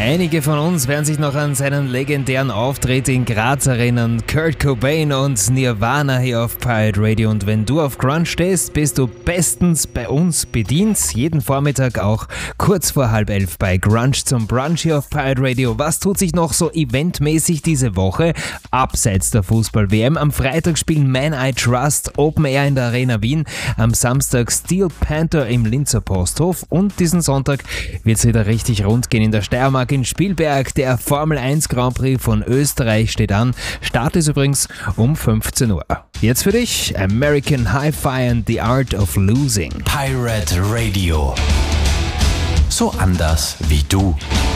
Einige von uns werden sich noch an seinen legendären Auftritt in Graz erinnern. Kurt Cobain und Nirvana hier auf Pirate Radio. Und wenn du auf Grunge stehst, bist du bestens bei uns bedient. Jeden Vormittag auch kurz vor 10:30 bei Grunge zum Brunch hier auf Pirate Radio. Was tut sich noch so eventmäßig diese Woche? Abseits der Fußball-WM. Am Freitag spielen Man I Trust Open Air in der Arena Wien. Am Samstag Steel Panther im Linzer Posthof. Und diesen Sonntag wird es wieder richtig rund gehen in der Steiermark in Spielberg. Der Formel 1 Grand Prix von Österreich steht an. Start ist übrigens um 15 Uhr. Jetzt für dich American Hi-Fi and the Art of Losing. Pirate Radio. So anders wie du.